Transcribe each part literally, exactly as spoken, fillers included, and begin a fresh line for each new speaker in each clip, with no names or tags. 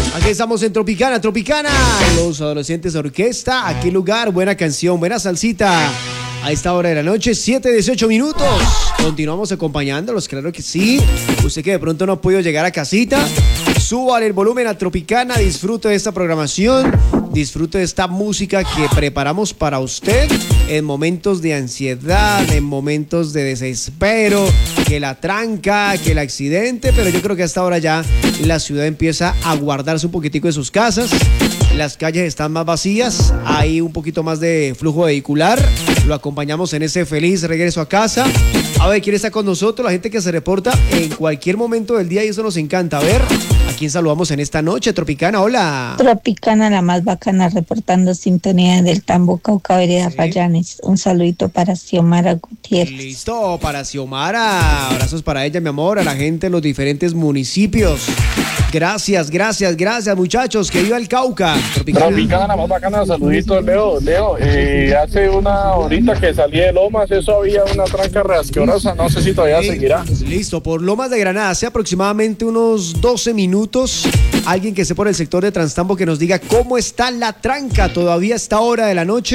Aquí estamos en Tropicana, Tropicana, los adolescentes de orquesta. ¿A qué lugar? Buena canción, buena salsita. A esta hora de la noche, siete dieciocho minutos. Continuamos acompañándolos, claro que sí. Usted que de pronto no ha podido llegar a casita, súbale el volumen a Tropicana, disfrute de esta programación, disfrute de esta música que preparamos para usted en momentos de ansiedad, en momentos de desespero, que la tranca, que el accidente, pero yo creo que a esta hora ya la ciudad empieza a guardarse un poquitico de sus casas. Las calles están más vacías, hay un poquito más de flujo vehicular. Lo acompañamos en ese feliz regreso a casa. A ver, ¿quién está con nosotros? La gente que se reporta en cualquier momento del día y eso nos encanta. A ver, ¿a quién saludamos en esta noche? Tropicana, hola.
Tropicana, la más bacana, reportando sintonía del Tambo, Cauca, Vereda, sí. Rayanes. Un saludito para Xiomara Gutiérrez.
Listo, para Xiomara. Abrazos para ella, mi amor, a la gente de los diferentes municipios. Gracias, gracias, gracias, muchachos. Que viva el Cauca.
Tropicana, Tropicana la más bacana. Saluditos, Leo. Leo, eh, hace una horita que salí de Lomas, eso había una tranca rasquerosa. No sé si todavía
sí,
seguirá.
Listo, por Lomas de Granada, hace aproximadamente unos doce minutos. Alguien que esté por el sector de Transtambo que nos diga cómo está la tranca todavía a esta hora de la noche.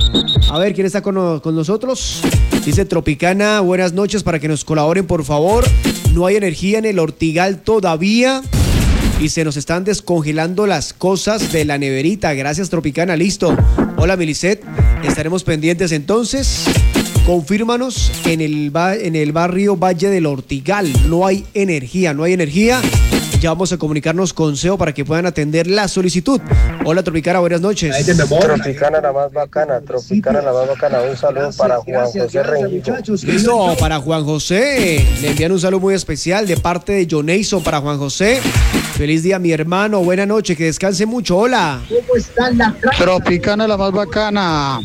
A ver, ¿quién está con, con nosotros? Dice Tropicana, buenas noches, para que nos colaboren, por favor. No hay energía en el Ortigal todavía y se nos están descongelando las cosas de la neverita. Gracias, Tropicana, listo. Hola, Milicet, estaremos pendientes entonces. Confírmanos en el, en el barrio Valle del Ortigal. No hay energía, no hay energía. Ya vamos a comunicarnos con C E O para que puedan atender la solicitud. Hola, Tropicana, buenas noches.
Tropicana la más bacana, Tropicana la más bacana. Un saludo para Juan José Rengifo.
Listo, para Juan José. Le envían un saludo muy especial de parte de Joneison para Juan José. Feliz día, mi hermano. Buena noche, que descanse mucho. Hola.
¿Cómo está la tranca?
Tropicana la más bacana.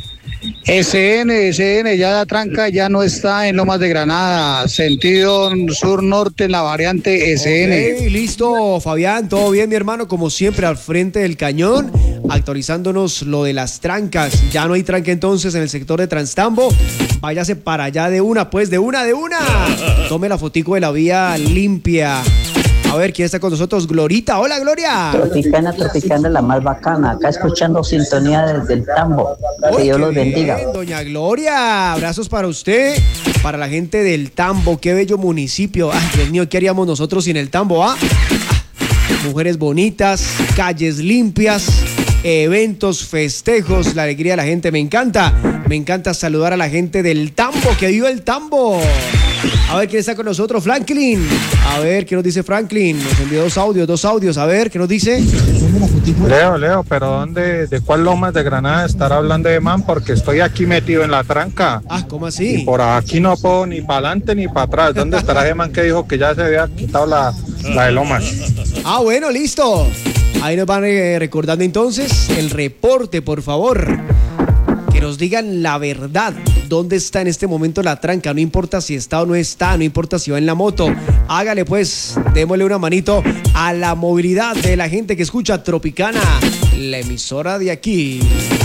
S N, S N, ya la tranca ya no está en Lomas de Granada, sentido sur-norte en la variante S N.
Okay, listo, Fabián, todo bien, mi hermano, como siempre al frente del cañón, actualizándonos lo de las trancas. Ya no hay tranca entonces en el sector de Transtambo. Váyase para allá de una, pues, de una, de una. Tome la fotico de la vía limpia. A ver, ¿quién está con nosotros? Glorita. Hola, Gloria.
Tropicana, Tropicana, la más bacana. Acá escuchando sintonía desde el Tambo. Que Dios los bendiga.
Bien, doña Gloria. Abrazos para usted, para la gente del Tambo. Qué bello municipio. Ay, Dios mío, ¿qué haríamos nosotros sin el Tambo? ¿Ah? Mujeres bonitas, calles limpias, eventos, festejos, la alegría de la gente. Me encanta. Me encanta saludar a la gente del Tambo. ¡Que viva el Tambo! A ver, ¿quién está con nosotros? Franklin. A ver, ¿qué nos dice Franklin? Nos envió dos audios, dos audios. A ver, ¿qué nos dice?
Leo, Leo, pero ¿dónde, de cuál Lomas de Granada estará hablando de man? Porque estoy aquí metido en la tranca.
Ah, ¿cómo así?
Y por aquí no puedo ni para adelante ni para atrás. ¿Dónde estará ese man que dijo que ya se había quitado la, la de Lomas?
Ah, bueno, listo. Ahí nos van eh, recordando entonces el reporte, por favor. Que nos digan la verdad. ¿Dónde está en este momento la tranca? No importa si está o no está, no importa si va en la moto. Hágale pues, démosle una manito a la movilidad de la gente que escucha Tropicana, la emisora de aquí.